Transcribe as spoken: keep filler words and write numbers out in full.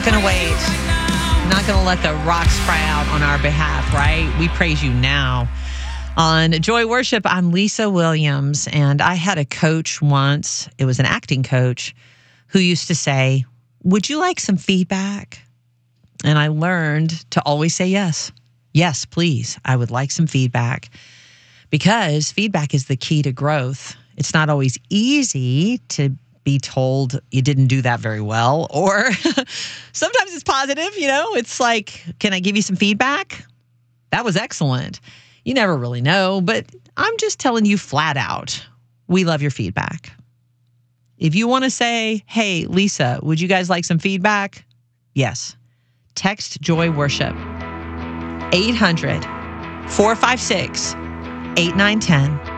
not going to wait. Not going to let the rocks cry out on our behalf, right? We praise you now. On Joy Worship, I'm Lisa Williams, and I had a coach once. It was an acting coach who used to say, would you like some feedback? And I learned to always say yes. Yes, please. I would like some feedback, because feedback is the key to growth. It's not always easy to be told you didn't do that very well, or sometimes it's positive, you know, it's like, can I give you some feedback? That was excellent. You never really know, but I'm just telling you flat out, we love your feedback. If you want to say, hey, Lisa, would you guys like some feedback? Yes. Text Joy Worship, eight hundred, four five six, eight nine one zero.